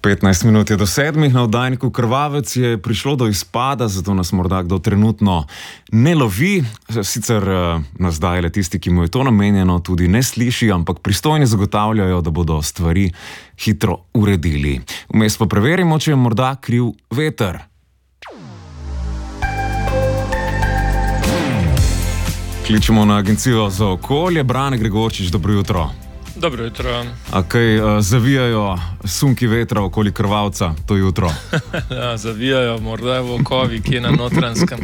15 minut je do 7, na oddajniku Krvavec je prišlo do izpada, zato nas morda kdo trenutno ne lovi. Sicer nas zdaj le tisti, ki mu je to namenjeno, tudi ne sliši, ampak pristojni zagotavljajo, da bodo stvari hitro uredili. Vmes pa preverimo, če je morda kriv veter. Kličemo na Agencijo za okolje. Brane Gregorčič, dobro jutro. Dobro jutro. A kaj zavijajo sunki vetra okoli Krvavca to jutro? Ja, zavijajo, morda v okovi, ki je na Notranjskem.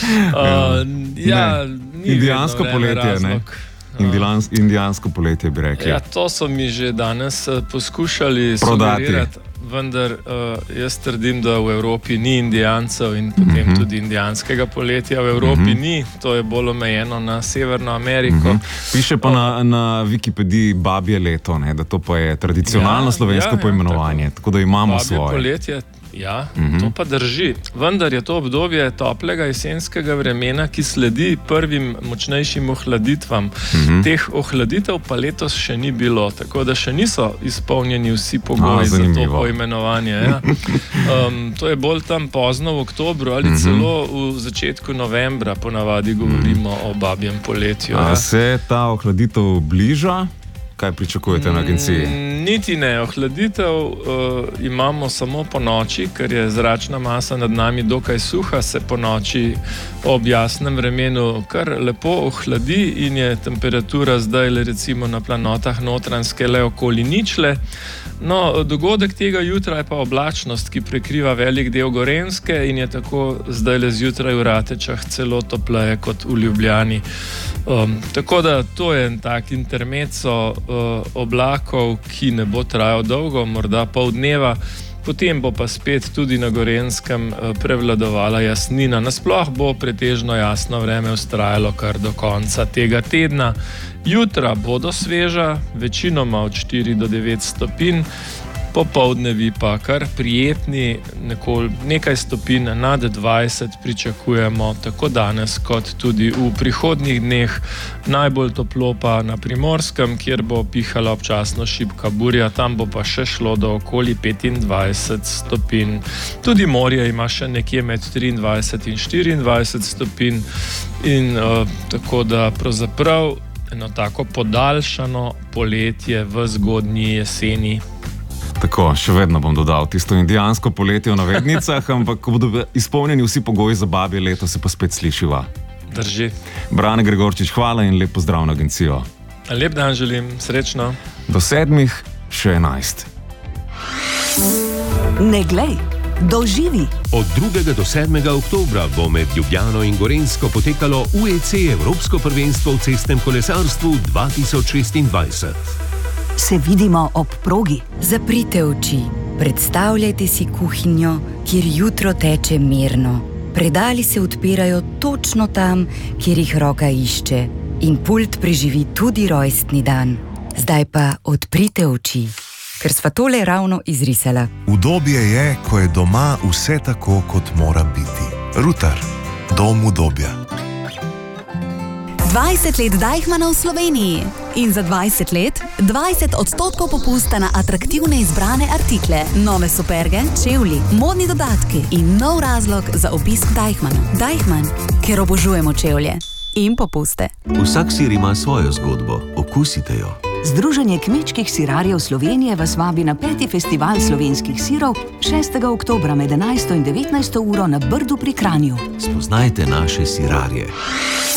Indijansko poletje, ne? Indijansko poletje bi rekli. Ja, to so mi že danes poskušali sugerirati, vendar jaz trdim, da v Evropi ni Indijancev in potem tudi indijanskega poletja v Evropi ni. To je bolj omejeno na Severno Ameriko. Piše pa na Wikipediji babje leto, ne? Da to pa je tradicionalno slovensko poimenovanje, tako da imamo svoje. Babje poletje. Ja, to pa drži. Vendar je to obdobje toplega jesenskega vremena, ki sledi prvim močnejšim ohladitvam. Teh ohladitev pa letos še ni bilo, tako da še niso izpolnjeni vsi pogoji za to poimenovanje. Ja. To je bolj tam pozno v oktobru ali celo v začetku novembra ponavadi govorimo o babjem poletju. A se ta ohladitev bliža? Kaj pričakujete na agenciji? Niti ne. Ohladitev imamo samo po noči, ker je zračna masa nad nami dokaj suha, se po noči ob jasnem vremenu kar lepo ohladi in je temperatura zdaj recimo na planotah Notranjske le okoli ničle. No, dogodek tega jutra je pa oblačnost, ki prekriva velik del Gorenjske in je tako zdaj le zjutraj v Ratečah celo topleje kot v Ljubljani. Tako da to je en tak intermezzo oblakov, ki ne bo trajal dolgo, morda pol dneva, potem bo pa spet tudi na Gorenjskem prevladovala jasnina. Nasploh bo pretežno jasno vreme vztrajalo kar do konca tega tedna. Jutra bodo sveža, večinoma od 4 do 9 stopinj, popoldnevi pa kar prijetni, nekaj stopinj nad 20 pričakujemo tako danes kot tudi v prihodnjih dneh. Najbolj toplo pa na Primorskem, kjer bo pihala občasno šibka burja, tam bo pa še šlo do okoli 25 stopinj. Tudi morje ima še nekje med 23 in 24 stopinj in tako da pravzaprav eno tako podaljšano poletje v zgodnji jeseni. Tako, še vedno bom dodal tisto indijansko poletje v navednicah, ampak ko bodo izpolnjeni vsi pogoji za babje leto, se pa spet slišiva. Drži. Brane Gregorčič, hvala in lep pozdrav na agencijo. Lep dan želim, srečno. Do 7, še 11. Ne glej, doživi. Od 2. do 7. oktobra bo med Ljubljano in Gorenjsko potekalo UEC Evropsko prvenstvo v cestnem kolesarstvu 2026. Se vidimo ob progi. Zaprite oči, predstavljajte si kuhinjo, kjer jutro teče mirno. Predali se odpirajo točno tam, kjer jih roka išče in pult preživi tudi rojstni dan. Zdaj pa odprite oči, ker sva tole ravno izrisala. Udobje je, ko je doma vse tako, kot mora biti. Rutar, dom udobja. 20 let Deichmanna v Sloveniji in za 20 let 20% popusta na atraktivne izbrane artikle, nove superge, čevlji, modni dodatki in nov razlog za obisk Deichmanna. Deichmann, ker obožujemo čevlje in popuste. Vsak sir ima svojo zgodbo, okusite jo. Združenje kmečkih sirarjev Slovenije vas vabi na 5. festival slovenskih sirov 6. oktobra med 11. in 19. uro na Brdu pri Kranju. Spoznajte naše sirarje.